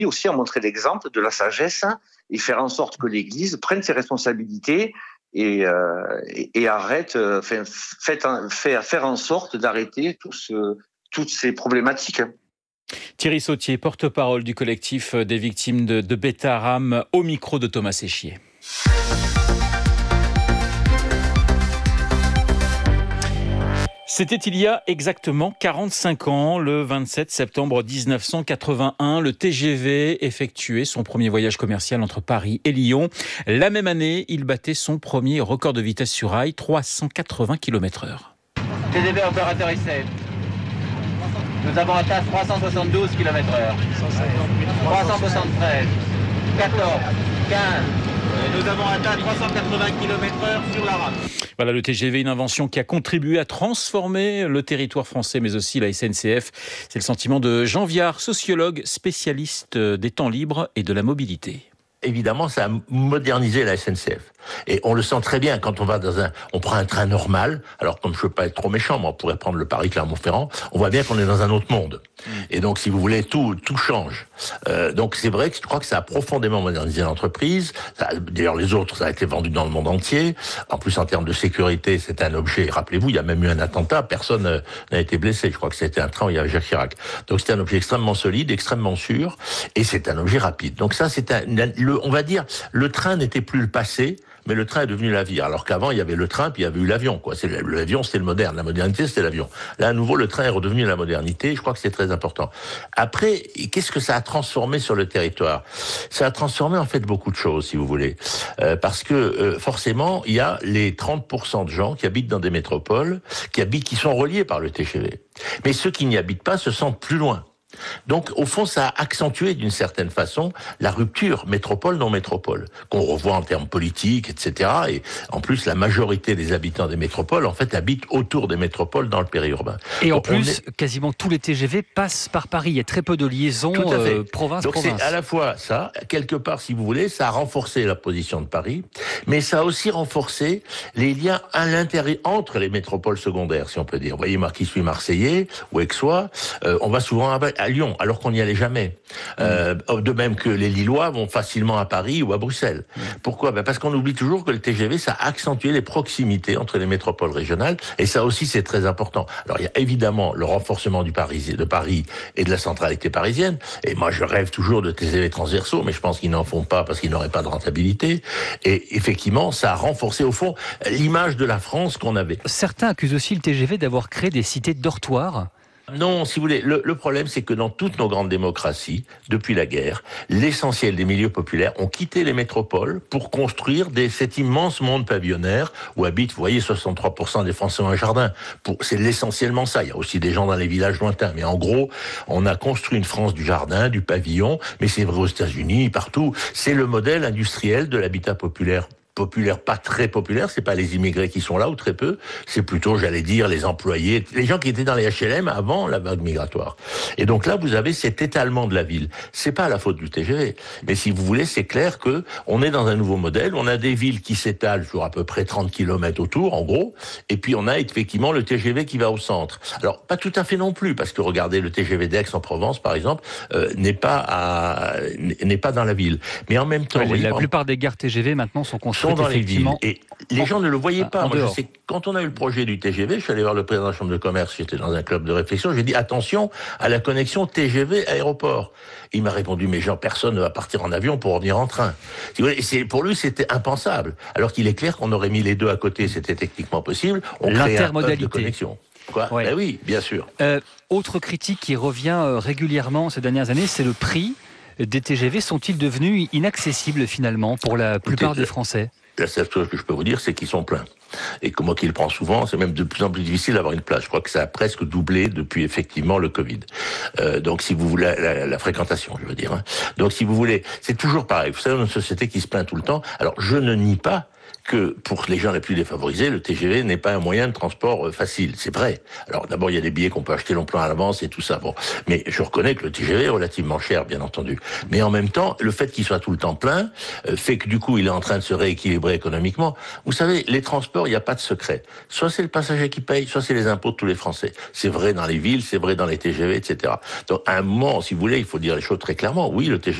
aussi à montrer l'exemple de la sagesse et faire en sorte que l'Église prenne ses responsabilités et arrête, faire en sorte d'arrêter toutes ces problématiques. Thierry Sautier, porte-parole du collectif des victimes de Beth Haram, au micro de Thomas Séchier. C'était il y a exactement 45 ans, le 27 septembre 1981, le TGV effectuait son premier voyage commercial entre Paris et Lyon. La même année, il battait son premier record de vitesse sur rail, 380 km/h. TGV opérateur essai. Nous avons atteint 372 km/h. 373, 14, 15. Nous avons atteint 380 km/h sur la rame. Voilà le TGV, une invention qui a contribué à transformer le territoire français, mais aussi la SNCF. C'est le sentiment de Jean Viard, sociologue, spécialiste des temps libres et de la mobilité. Évidemment, ça a modernisé la SNCF. Et on le sent très bien quand on prend un train normal. Alors, comme je veux pas être trop méchant, mais on pourrait prendre le Paris-Clermont-Ferrand. On voit bien qu'on est dans un autre monde. Et donc, si vous voulez, tout change. Donc, c'est vrai que je crois que ça a profondément modernisé l'entreprise. D'ailleurs, les autres, ça a été vendu dans le monde entier. En plus, en termes de sécurité, c'est un objet. Rappelez-vous, il y a même eu un attentat. Personne n'a été blessé. Je crois que c'était un train où il y avait Jacques Chirac. Donc, c'était un objet extrêmement solide, extrêmement sûr. Et c'est un objet rapide. Donc ça, on va dire, le train n'était plus le passé, mais le train est devenu la vie. Alors qu'avant, il y avait le train, puis il y avait eu l'avion, quoi. L'avion, c'était le moderne. La modernité, c'était l'avion. Là, à nouveau, le train est redevenu la modernité. Je crois que c'est très important. Après, qu'est-ce que ça a transformé sur le territoire? Ça a transformé, en fait, beaucoup de choses, si vous voulez. Parce que, forcément, il y a les 30% de gens qui habitent dans des métropoles, qui sont reliés par le TGV. Mais ceux qui n'y habitent pas se sentent plus loin. Donc, au fond, ça a accentué d'une certaine façon la rupture métropole-non-métropole, qu'on revoit en termes politiques, etc. Et en plus, la majorité des habitants des métropoles, en fait, habitent autour des métropoles dans le périurbain. Et en plus, quasiment tous les TGV passent par Paris. Il y a très peu de liaisons province-province. Donc, c'est à la fois ça, quelque part, si vous voulez, ça a renforcé la position de Paris, mais ça a aussi renforcé les liens à l'intérieur, entre les métropoles secondaires, si on peut dire. Vous voyez, moi qui suis marseillais ou aixois, on va souvent à Lyon, alors qu'on n'y allait jamais. De même que les Lillois vont facilement à Paris ou à Bruxelles. Pourquoi? Parce qu'on oublie toujours que le TGV, ça a accentué les proximités entre les métropoles régionales, et ça aussi, c'est très important. Alors, il y a évidemment le renforcement de Paris et de la centralité parisienne, et moi, je rêve toujours de TGV transversaux, mais je pense qu'ils n'en font pas parce qu'ils n'auraient pas de rentabilité, et effectivement, ça a renforcé, au fond, l'image de la France qu'on avait. Certains accusent aussi le TGV d'avoir créé des cités dortoirs. Non, si vous voulez, le problème, c'est que dans toutes nos grandes démocraties, depuis la guerre, l'essentiel des milieux populaires ont quitté les métropoles pour construire cet immense monde pavillonnaire où habitent, vous voyez, 63% des Français ont un jardin. C'est essentiellement ça. Il y a aussi des gens dans les villages lointains. Mais en gros, on a construit une France du jardin, du pavillon, mais c'est vrai aux États-Unis, partout. C'est le modèle industriel de l'habitat populaire, pas très populaire, c'est pas les immigrés qui sont là ou très peu, c'est plutôt, j'allais dire, les employés, les gens qui étaient dans les HLM avant la vague migratoire. Et donc là, vous avez cet étalement de la ville. C'est pas la faute du TGV, mais si vous voulez, c'est clair que on est dans un nouveau modèle, on a des villes qui s'étalent sur à peu près 30 km autour, en gros, et puis on a effectivement le TGV qui va au centre. Alors, pas tout à fait non plus, parce que regardez, le TGV d'Aix-en-Provence, par exemple, n'est pas dans la ville. Mais en même temps, la plupart des gares TGV maintenant sont construites dans les villes. Et les gens ne le voyaient pas. Moi, je sais, quand on a eu le projet du TGV, je suis allé voir le président de la Chambre de commerce, j'étais dans un club de réflexion, j'ai dit attention à la connexion TGV-aéroport. Il m'a répondu, mais genre, personne ne va partir en avion pour revenir en train. Pour lui, c'était impensable. Alors qu'il est clair qu'on aurait mis les deux à côté, c'était techniquement possible. On crée un hub de connexion. Ouais. Ben oui, bien sûr. Autre critique qui revient régulièrement ces dernières années, c'est le prix des TGV. Sont-ils devenus inaccessibles finalement pour la plupart des Français? La seule chose que je peux vous dire, c'est qu'ils sont pleins. Et que moi qui le prends souvent, c'est même de plus en plus difficile d'avoir une place. Je crois que ça a presque doublé depuis effectivement le Covid. Donc si vous voulez, la fréquentation, je veux dire. Donc si vous voulez, c'est toujours pareil. Vous savez, une société qui se plaint tout le temps. Alors je ne nie pas que pour les gens les plus défavorisés, le TGV n'est pas un moyen de transport facile. C'est vrai. Alors d'abord, il y a des billets qu'on peut acheter longtemps à l'avance et tout ça. Bon, mais je reconnais que le TGV est relativement cher, bien entendu. Mais en même temps, le fait qu'il soit tout le temps plein fait que du coup, il est en train de se rééquilibrer économiquement. Vous savez, les transports, il n'y a pas de secret. Soit c'est le passager qui paye, soit c'est les impôts de tous les Français. C'est vrai dans les villes, c'est vrai dans les TGV, etc. Donc à un moment, si vous voulez, il faut dire les choses très clairement. Oui, le TGV